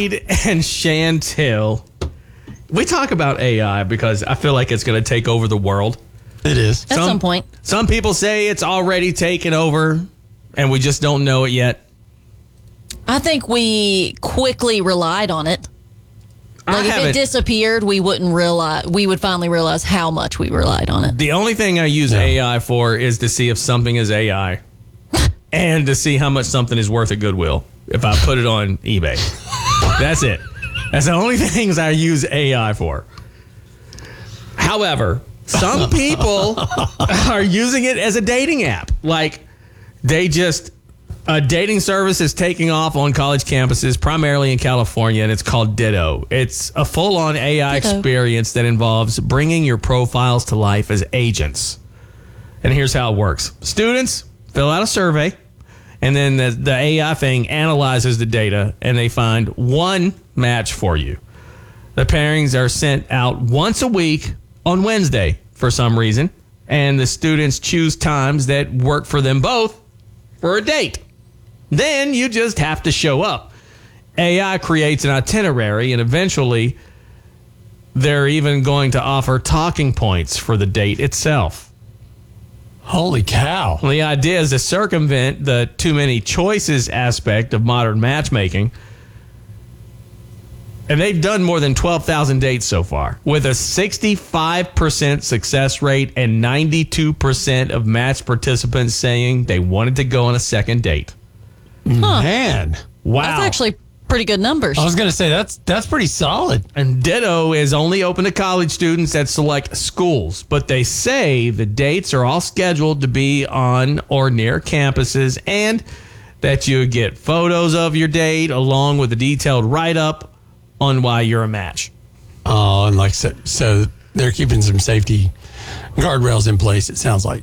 Reed and Chantel. We talk about AI because I feel like it's going to take over the world. It is. At some point. Some people say it's already taken over, and we just don't know it yet. I think we quickly relied on it. Like if it disappeared, we would finally realize how much we relied on it. The only thing I use AI for is to see if something is AI and to see how much something is worth at Goodwill if I put it on eBay. That's it. That's the only things I use AI for. However, some people are using it as a dating app. Like a dating service is taking off on college campuses, primarily in California, and it's called Ditto. It's a full-on AI experience that involves bringing your profiles to life as agents. And here's how it works. Students fill out a survey, and then the AI thing analyzes the data, and they find one match for you. The pairings are sent out once a week on Wednesday for some reason, and the students choose times that work for them both for a date. Then you just have to show up. AI creates an itinerary, and eventually they're even going to offer talking points for the date itself. Holy cow. Well, the idea is to circumvent the too many choices aspect of modern matchmaking. And they've done more than 12,000 dates so far, with a 65% success rate and 92% of match participants saying they wanted to go on a second date. Huh. Man. Wow. That's actually pretty good numbers. I was going to say, that's pretty solid. And Ditto is only open to college students at select schools, but they say the dates are all scheduled to be on or near campuses, and that you get photos of your date along with a detailed write-up on why you're a match. Oh, and like so they're keeping some safety guardrails in place, it sounds like.